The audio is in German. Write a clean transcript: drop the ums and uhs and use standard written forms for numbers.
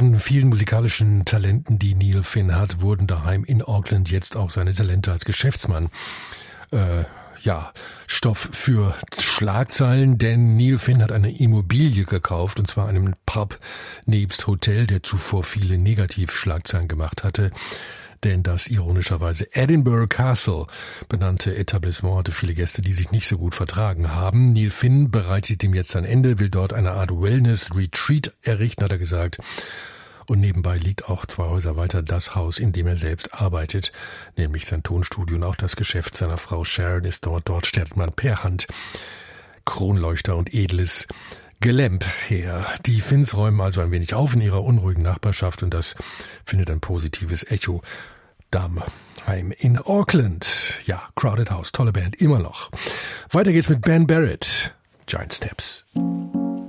von vielen musikalischen Talenten, die Neil Finn hat, wurden daheim in Auckland jetzt auch seine Talente als Geschäftsmann Stoff für Schlagzeilen, denn Neil Finn hat eine Immobilie gekauft, und zwar einen Pub nebst Hotel, der zuvor viele Negativschlagzeilen gemacht hatte. Denn das ironischerweise Edinburgh Castle benannte Etablissement hatte viele Gäste, die sich nicht so gut vertragen haben. Neil Finn bereitet dem jetzt ein Ende, will dort eine Art Wellness-Retreat errichten, hat er gesagt. Und nebenbei liegt auch 2 Häuser weiter das Haus, in dem er selbst arbeitet, nämlich sein Tonstudio, und auch das Geschäft seiner Frau Sharon ist dort. Dort stellt man per Hand Kronleuchter und edles Gelämp her. Die Finns räumen also ein wenig auf in ihrer unruhigen Nachbarschaft, und das findet ein positives Echo daheim in Auckland. Ja, Crowded House, tolle Band, immer noch. Weiter geht's mit Ben Barrett, Giant Steps.